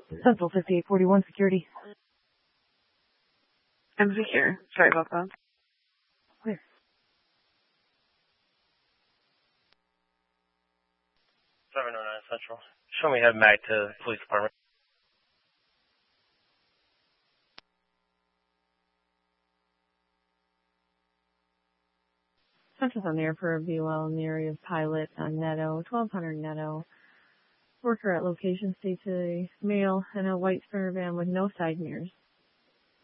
Central 5841 Security. I'm secure. Sorry about that. Clear. Central. Show me heading back to the police department. Central's on the air for a VOL in the area of Pilot on Netto, 1200 Netto. Worker at location states a male in a white Sprinter van with no side mirrors.